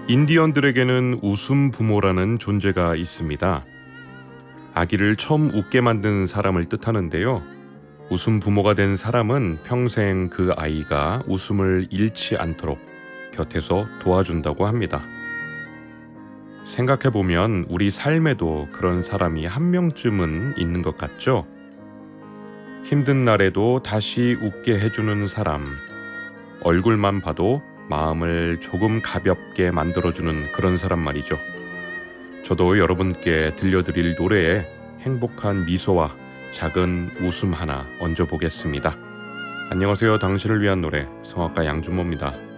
인디언들에게는 웃음 부모라는 존재가 있습니다. 아기를 처음 웃게 만든 사람을 뜻하는데요. 웃음 부모가 된 사람은 평생 그 아이가 웃음을 잃지 않도록 곁에서 도와준다고 합니다. 생각해보면 우리 삶에도 그런 사람이 한 명쯤은 있는 것 같죠? 힘든 날에도 다시 웃게 해주는 사람, 얼굴만 봐도 마음을 조금 가볍게 만들어주는 그런 사람 말이죠. 저도 여러분께 들려드릴 노래에 행복한 미소와 작은 웃음 하나 얹어보겠습니다. 안녕하세요. 당신을 위한 노래 성악가 양준모입니다.